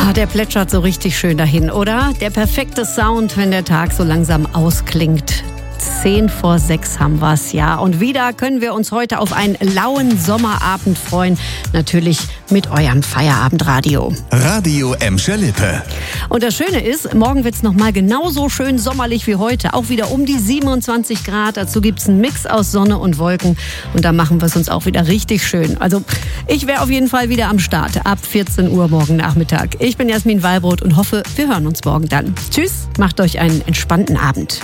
Der plätschert so richtig schön dahin, oder? Der perfekte Sound, wenn der Tag so langsam ausklingt. 5:10 haben wir's, ja. Und wieder können wir uns heute auf einen lauen Sommerabend freuen. Natürlich mit eurem Feierabendradio. Radio Emscher Lippe. Und das Schöne ist, morgen wird's nochmal genauso schön sommerlich wie heute. Auch wieder um die 27 Grad. Dazu gibt's einen Mix aus Sonne und Wolken. Und da machen wir es uns auch wieder richtig schön. Also ich wäre auf jeden Fall wieder am Start ab 14 Uhr morgen Nachmittag. Ich bin Jasmin Wallbrot und hoffe, wir hören uns morgen dann. Tschüss, macht euch einen entspannten Abend.